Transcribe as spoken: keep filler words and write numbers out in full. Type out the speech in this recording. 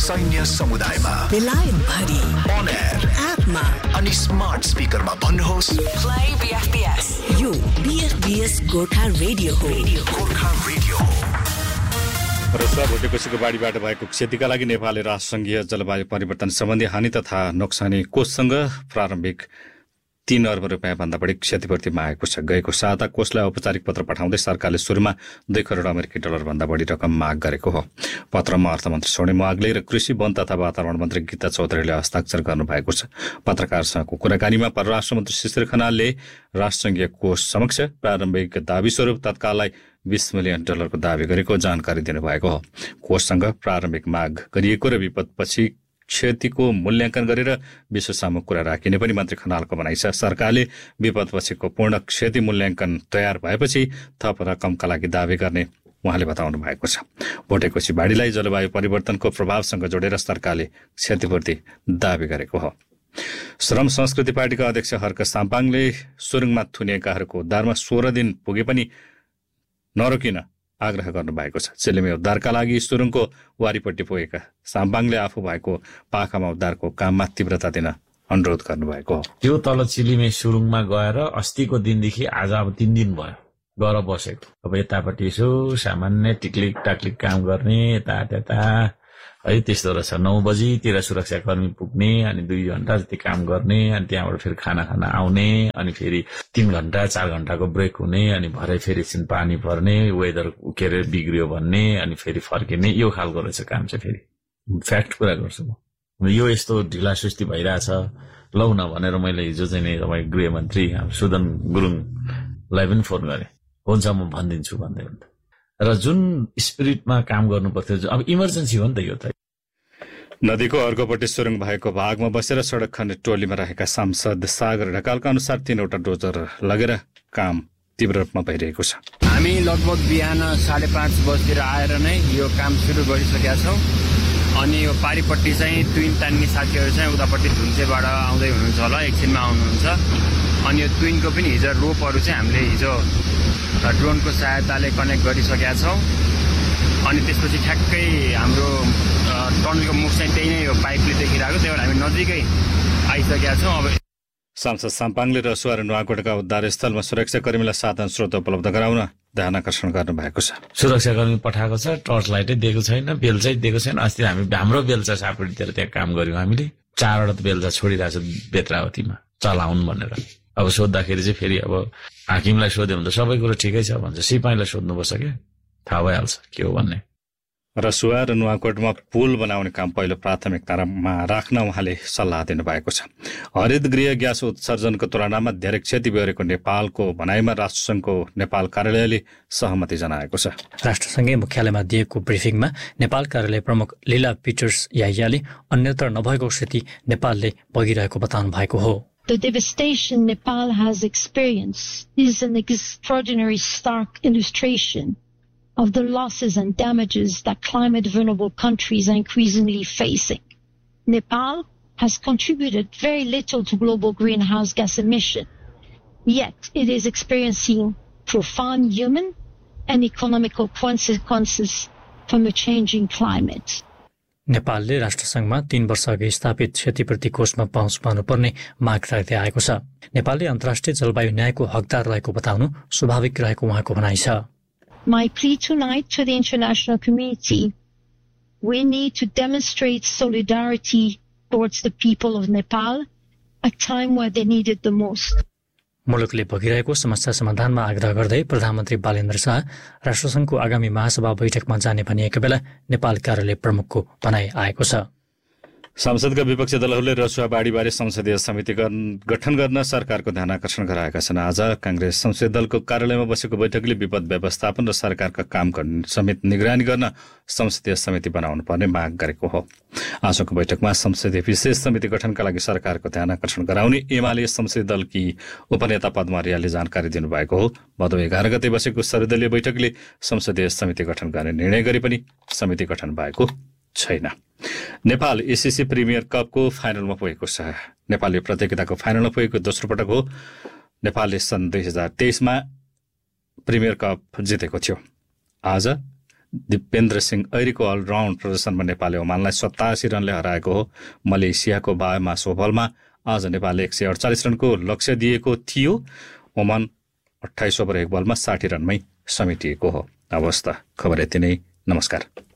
सैन्य समुदायमा बेलायत भरि on air एपमा अनि स्मार्ट स्पिकरमा भन्नुहोस् प्ले बीएफबीएस। यो बीएफबीएस गोर्खा रेडियो हो। गोर्खा रेडियो रसुवा भोटेकोसीको बाढीबाट भएको क्षतिका लागि नेपालले राष्ट्रसङ्घीय जलवायु परिवर्तन सम्बन्धी हानि तथा नोक्सानी कोषसँग प्रारम्भिक तीन अर्ब रुपियाँ भन्दा बढी क्षतिपूर्ति मागेको छ। गएको साता कोषलाई औपचारिक पत्र पठाउँदै सरकारले सुरुमा दुई करोड अमेरिकी डलर भन्दा बढी रकम माग गरेको हो। पत्रमा अर्थमन्त्री सोनिम वाग्ले र कृषि वन तथा वातावरण मन्त्री गीता चौधरीले हस्ताक्षर गर्नुभएको छ। पत्रकारसँगको कुराकानीमा परराष्ट्र मन्त्री शिशिर खनालले राष्ट्रसङ्घीय कोष समक्ष प्रारम्भिक दावी स्वरूप तत्काललाई बीस मिलियन डलरको दावी गरेको जानकारी दिनुभएको हो। कोषसँग प्रारम्भिक माग गरिएको र विपदपछि क्षतिको मूल्याङ्कन गरेर विश्वसामु कुरा राखिने पनि मन्त्री खनालको भनाइ छ। सरकारले विपदपछिको पूर्ण क्षति मूल्याङ्कन तयार भएपछि थप रकमका लागि दावी गर्ने उहाँले बताउनु भएको छ। भोटेकोसी बाढीलाई जलवायु परिवर्तनको प्रभावसँग जोडेर सरकारले क्षतिपूर्ति दावी गरेको हो। श्रम संस्कृति पार्टीका अध्यक्ष हर्क साम्पाङले सुरुङमा थुनिएकाहरूको उद्धारमा सोह्र दिन पुगे पनि नरोकिन आग्रह गर्नुभएको छ। चिल्लीमा उद्धारका लागि सुरुङको वारीपट्टि पुगेका साम्पाङले आफू भएको पाखामा उद्धारको काममा तीव्रता दिन अनुरोध गर्नुभएको हो। त्यो तल चिल्लीमै सुरुङमा गएर अस्तिको दिनदेखि आज अब तीन दिन भयो गएर बसेको। अब यतापट्टि यसो सामान्य टिक्लिक टाक्लिक काम गर्ने यता त्यता है त्यस्तो रहेछ। नौ बजीतिर सुरक्षाकर्मी पुग्ने अनि दुई घण्टा जति काम गर्ने अनि त्यहाँबाट फेरि खाना खाना आउने अनि फेरि तीन घण्टा चार घण्टाको ब्रेक हुने अनि भरे फेरि एकछिन पानी पर्ने वेदर के अरे बिग्रियो भन्ने अनि फेरि फर्किने यो खालको रहेछ काम चाहिँ। फेरि फ्याक्ट कुरा गर्छु म, यो यस्तो ढिला सुस्ती भइरहेछ लौ न भनेर मैले हिजो चाहिँ नि तपाईँ गृहमन्त्री सुदन गुरुङलाई पनि फोन गरेँ। हुन्छ म भनिदिन्छु भन्दै भन्दा र जुन स्पिरिटमा काम गर्नु पर्थ्यो अब इमर्जेन्सी हो नि त यो त। नदीको अर्कोपट्टि सुरुङ भएको भागमा बसेर सड़क खन्ने टोलीमा रहेका सांसद सागर ढकालका अनुसार तीनवटा डोजर लगेर काम तीव्र रूपमा भइरहेको छ। हामी लगभग बिहान साढे पाँच बजीतिर आएर नै यो काम सुरु गरिसकेका छौँ। अनि यो पारिपट्टि चाहिँ ट्विन तान्ने साथीहरू चाहिँ उतापट्टि धुन्चेबाट आउँदै हुनुहुन्छ होला, एकछिनमा आउनुहुन्छ। अनि यो ट्विनको पनि हिजो रोपहरू चाहिँ हामीले हिजो ड्रोनको सहायताले कनेक्ट गरिसकेका छौँ। अनि त्यसपछि ठ्याक्कै हाम्रो टनलको मुख चाहिँ त्यही नै यो पाइपले देखिरहेको, त्यही भएर हामी नजिकै आइसकेका छौँ। अब सांसद साम्पाङले रसुवा र नुवाकोटका उद्धार स्थलमा सुरक्षाकर्मीलाई साधन स्रोत उपलब्ध गराउन ध्यान आकर्षण गर्नु भएको छ। सुरक्षाकर्मी पठाएको छ, टर्च लाइटै दिएको छैन, बेलचा दिएको छैन। अस्ति हामी हाम्रो बेलचा सापटीतिर त्यहाँ काम गर्यौँ हामीले, चारवटा बेलचा छोडिरहेको छ बेत्रावतीमा चलाउनु भनेर। अब सोद्धाखेरि चाहिँ फेरि अब हाकिमलाई सोध्यो भने त सबै कुरो ठिकै छ भन्छ, सिपाहीलाई सोध्नुपर्छ क्या, थाहा भइहाल्छ के हो भन्ने। रसुवा र नुवाकोटमा पुल बनाउने काम पहिलो प्राथमिकतामा राख्न उहाँले सल्लाह दिनुभएको छ। हरित गृह ग्यास उत्सर्जनको तुलनामा धेरै क्षति बेहोरेको नेपालको भनाइमा राष्ट्रसङ्घको नेपाल कार्यालयले सहमति जनाएको छ। राष्ट्रसङ्घीय मुख्यालयमा दिएको ब्रिफिङमा नेपाल कार्यालय प्रमुख लीला पिटर्स यायाले अन्यत्र नभएको क्षति नेपालले भोगिरहेको बताउनु भएको हो। The devastation Nepal has experienced is an extraordinary stark illustration of the losses and damages that climate-vulnerable countries are increasingly facing. Nepal has contributed very little to global greenhouse gas emission, yet it is experiencing profound human and economical consequences from a changing climate. नेपालले राष्ट्रसङ्घमा तीन वर्ष अघि स्थापित क्षतिपूर्ति कोषमा पहुँच पाउनुपर्ने माग राख्दै आएको छ। नेपालले अन्तर्राष्ट्रिय जलवायु न्यायको हकदार रहेको बताउनु स्वाभाविक रहेको उहाँको भनाइ छ। My plea tonight to the international community, we need to demonstrate solidarity towards the people of Nepal at a time where they need it the most. मुलुकले भोगिरहेको समस्या समाधानमा आग्रह गर्दै प्रधानमन्त्री बालेन्द्र शाह राष्ट्रसङ्घको आगामी महासभा बैठकमा जाने भनिएका बेला नेपाल कार्यालय प्रमुखको भनाइ आएको छ। संसदका विपक्षी दलहरूले रसुवा बाढीबारे संसदीय समिति गठन गर्न सरकारको ध्यान आकर्षण गराएका छन्। आज कांग्रेस संसदीय दलको कार्यालयमा बसेको बैठकले विपद व्यवस्थापन र सरकारका काम समेत निगरानी गर्न संसदीय समिति बनाउनु पर्ने माग गरेको हो। आजको बैठकमा संसदीय विशेष समिति गठनका लागि सरकारको ध्यान आकर्षण गराउने एमाले संसदीय दलकी उपनेता पद्मा रियालले जानकारी दिनुभएको हो। भदौ एघार गते बसेको सर्वदलीय बैठकले संसदीय समिति गठन गर्ने निर्णय गरे पनि समिति गठन भएको छैन। नेपाल एसीसी प्रिमियर कपको फाइनलमा पुगेको छ। नेपालले प्रतियोगिताको फाइनलमा पुगेको दोस्रो पटक हो। नेपालले सन् दुई हजार तेइसमा प्रिमियर कप जितेको थियो। आज दिपेन्द्र सिंह ऐरीको अलराउन्ड प्रदर्शनमा नेपालले ओमानलाई सतासी रनले हराएको हो। मलेसियाको बायोमास ओभलमा आज नेपालले एक सय अडचालिस रनको लक्ष्य दिएको थियो। ओमान अठाइस ओभर एक बलमा साठी रनमै समेटिएको हो। अवस्था खबर यति नै। नमस्कार।